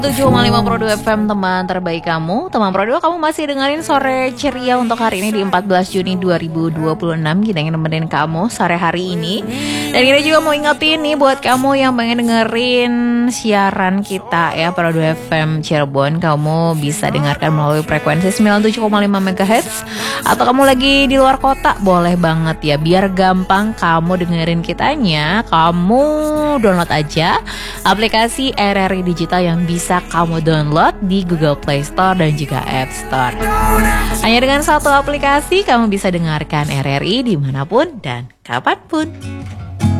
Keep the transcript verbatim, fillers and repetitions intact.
tujuh koma lima Pro dua F M, teman terbaik kamu. Teman Pro dua, kamu masih dengerin Sore Ceria untuk hari ini di empat belas Juni dua ribu dua puluh enam. Kita ingin nemenin kamu sore hari ini. Dan kita juga mau ingetin nih buat kamu yang pengen dengerin siaran kita ya, Pro dua F M Cirebon. Kamu bisa dengarkan melalui frekuensi sembilan puluh tujuh koma lima megahertz. Atau kamu lagi di luar kota, boleh banget ya. Biar gampang kamu dengerin kitanya, kamu download aja aplikasi R R I Digital yang bisa kamu download di Google Play Store dan juga App Store. Hanya dengan satu aplikasi kamu bisa dengarkan R R I dimanapun dan kapanpun.